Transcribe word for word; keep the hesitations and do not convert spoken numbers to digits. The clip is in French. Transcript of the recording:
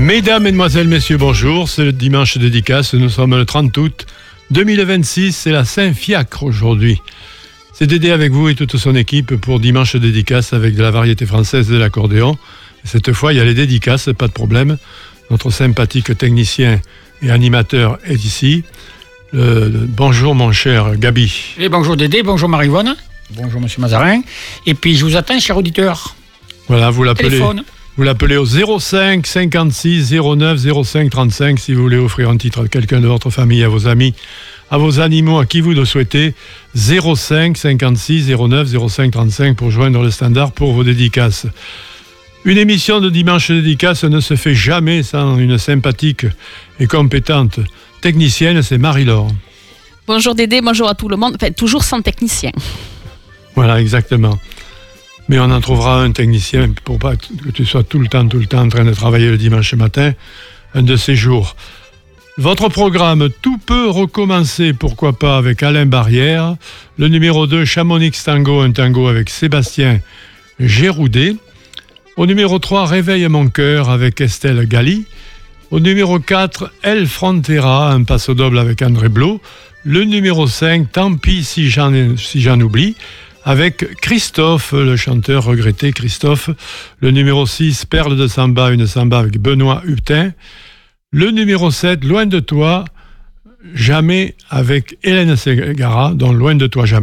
Mesdames, Mesdemoiselles, Messieurs, bonjour. C'est le dimanche dédicace. Nous sommes le trente août deux mille vingt-six. C'est la Saint-Fiacre aujourd'hui. C'est Dédé avec vous et toute son équipe pour dimanche dédicace avec de la variété française et de l'accordéon. Cette fois, il y a les dédicaces, pas de problème. Notre sympathique technicien et animateur est ici. Le, le, bonjour mon cher Gabi. Et bonjour Dédé, bonjour Marie-Yvonne. Bonjour Monsieur Mazarin. Et puis je vous attends, cher auditeur. Voilà, vous l'appelez. Téléphone. Vous l'appelez au zéro cinq cinquante-six zéro neuf zéro cinq trente-cinq si vous voulez offrir un titre à quelqu'un de votre famille, à vos amis, à vos animaux, à qui vous le souhaitez. zéro cinq cinquante-six zéro neuf zéro cinq trente-cinq pour joindre le standard pour vos dédicaces. Une émission de dimanche dédicace ne se fait jamais sans une sympathique et compétente technicienne, c'est Marie-Laure. Bonjour Dédé, bonjour à tout le monde. Enfin, toujours sans technicien. Voilà, exactement. Mais on en trouvera un technicien pour pas que tu sois tout le temps, tout le temps en train de travailler le dimanche matin, un de ces jours. Votre programme, tout peut recommencer, pourquoi pas, avec Alain Barrière. Le numéro deux, Chamonix Tango, un tango avec Sébastien Géroudet. Au numéro trois, Réveille mon cœur avec Estelle Galli. Au numéro quatre, El Frontera, un passo doble avec André Blot. Le numéro cinq, Tant pis si j'en, si j'en oublie, avec Christophe, le chanteur regretté Christophe. Le numéro six, Perle de Samba, une samba avec Benoît Hutin. Le numéro sept, Loin de toi, jamais avec Hélène Ségara, dont Loin de toi jamais.